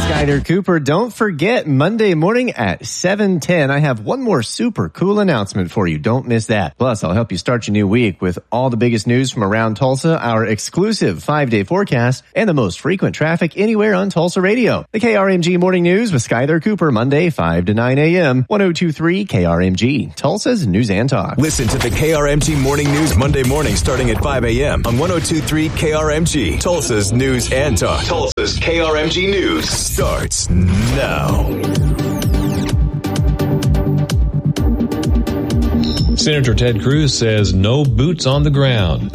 Skyler Cooper, don't forget Monday morning at 7:10. I have one more super cool announcement for you. Don't miss that. Plus, I'll help you start your new week with all the biggest news from around Tulsa, our exclusive 5-day forecast, and the most frequent traffic anywhere on Tulsa radio. The KRMG Morning News with Skyler Cooper, Monday 5 to 9 a.m. 102.3 KRMG, Tulsa's News and Talk. Listen to the KRMG Morning News Monday morning starting at 5 a.m. on 102.3 KRMG, Tulsa's News and Talk. Tulsa's KRMG News starts now. Senator Ted Cruz says no boots on the ground.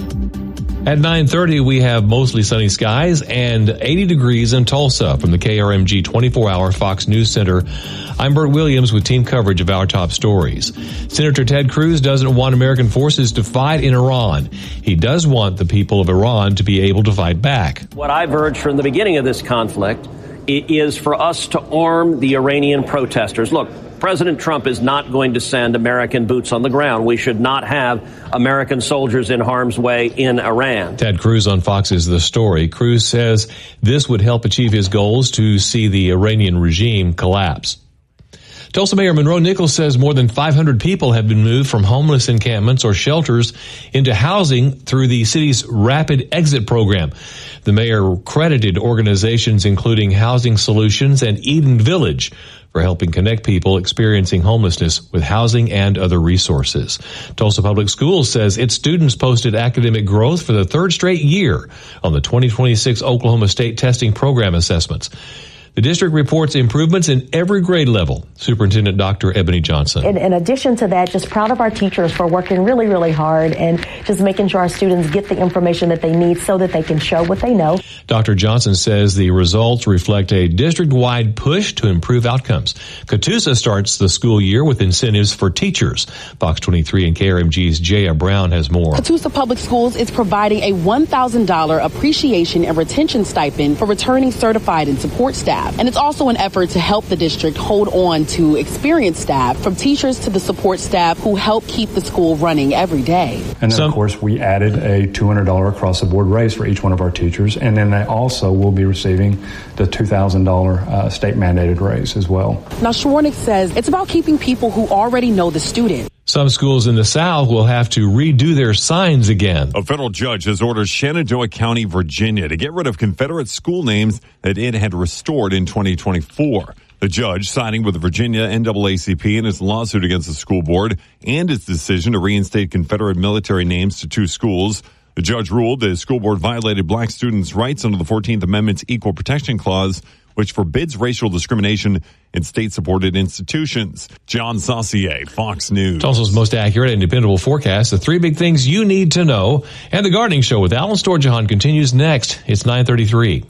At 9:30, we have mostly sunny skies and 80 degrees in Tulsa. From the KRMG 24-hour Fox News Center, I'm Bert Williams with team coverage of our top stories. Senator Ted Cruz doesn't want American forces to fight in Iran. He does want the people of Iran to be able to fight back. What I've urged from the beginning of this conflict is for us to arm the Iranian protesters. Look, President Trump is not going to send American boots on the ground. We should not have American soldiers in harm's way in Iran. Ted Cruz on Fox's The Story. Cruz says this would help achieve his goals to see the Iranian regime collapse. Tulsa Mayor Monroe Nichols says more than 500 people have been moved from homeless encampments or shelters into housing through the city's Rapid Exit program. The mayor credited organizations including Housing Solutions and Eden Village for helping connect people experiencing homelessness with housing and other resources. Tulsa Public Schools says its students posted academic growth for the third straight year on the 2026 Oklahoma State Testing Program assessments. The district reports improvements in every grade level. Superintendent Dr. Ebony Johnson. In addition to that, just proud of our teachers for working really, really hard and just making sure our students get the information that they need so that they can show what they know. Dr. Johnson says the results reflect a district-wide push to improve outcomes. Catoosa starts the school year with incentives for teachers. Fox 23 and KRMG's Jaya Brown has more. Catoosa Public Schools is providing a $1,000 appreciation and retention stipend for returning certified and support staff. And it's also an effort to help the district hold on to experienced staff, from teachers to the support staff who help keep the school running every day. And then, of course, we added a $200 across-the-board raise for each one of our teachers. And then they also will be receiving the $2,000 state-mandated raise as well. Now, Schwarnick says it's about keeping people who already know the student. Some schools in the South will have to redo their signs again. A federal judge has ordered Shenandoah County, Virginia, to get rid of Confederate school names that it had restored in 2024. The judge, siding with the Virginia NAACP in its lawsuit against the school board and its decision to reinstate Confederate military names to 2 schools. The judge ruled the school board violated black students' rights under the 14th Amendment's Equal Protection Clause, which forbids racial discrimination in state-supported institutions. John Saucier, Fox News. Tulsa's most accurate and dependable forecast, the 3 big things you need to know. And the Gardening Show with Alan Storjahan continues next. It's 9:33.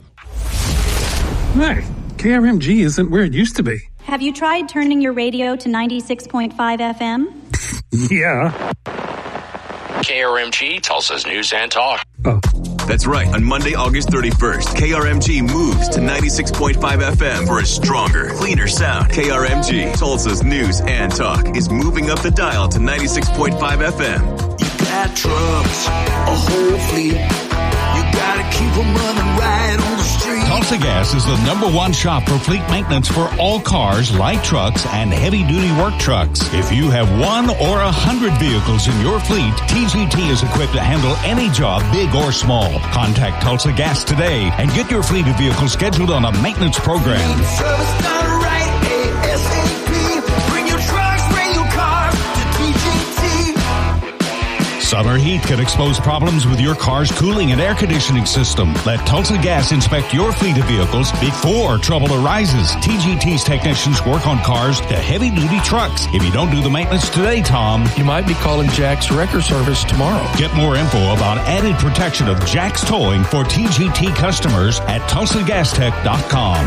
Hey, KRMG isn't where it used to be. Have you tried turning your radio to 96.5 FM? Yeah. KRMG, Tulsa's News and Talk. Oh. That's right. On Monday, August 31st, KRMG moves to 96.5 FM for a stronger, cleaner sound. KRMG, Tulsa's News and Talk, is moving up the dial to 96.5 FM. You got trucks, a whole fleet. You gotta keep them running right on the street. Tulsa Gas is the #1 shop for fleet maintenance for all cars, light trucks, and heavy-duty work trucks. If you have 1 or 100 vehicles in your fleet, TGT is equipped to handle any job, big or small. Contact Tulsa Gas today and get your fleet of vehicles scheduled on a maintenance program. Service done right, ASAP. Bring your trucks, bring your cars to TGT. Summer heat can expose problems with your car's cooling and air conditioning system. Let Tulsa Gas inspect your fleet of vehicles before trouble arises. TGT's technicians work on cars to heavy-duty trucks. If you don't do the maintenance today, Tom, you might be calling Jack's Wrecker Service tomorrow. Get more info about added protection of Jack's Towing for TGT customers at TulsaGasTech.com.